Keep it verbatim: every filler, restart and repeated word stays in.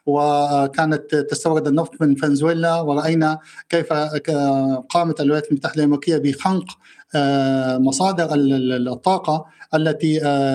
وكانت تستورد النفط من فنزويلا، ورأينا كيف قامت الولايات المتحدة الأمريكية بخنق مصادر الطاقة التي